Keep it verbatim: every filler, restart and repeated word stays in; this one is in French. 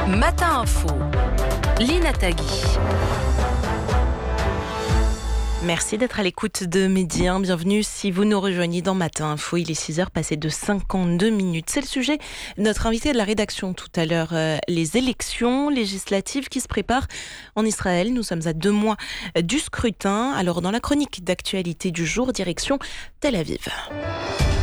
Matin Info, Lina Tagui. Merci d'être à l'écoute de Midi un. Bienvenue si vous nous rejoignez dans Matin Info. Il est six heures passées de cinquante-deux minutes. C'est le sujet de notre invité de la rédaction tout à l'heure. Euh, les élections législatives qui se préparent en Israël. Nous sommes à deux mois du scrutin. Alors dans la chronique d'actualité du jour, direction Tel Aviv.